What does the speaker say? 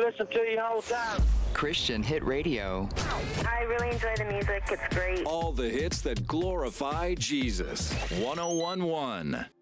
listen to you all the time. Christian Hit Radio. I really enjoy the music. It's great. All the hits that glorify Jesus. 101.1.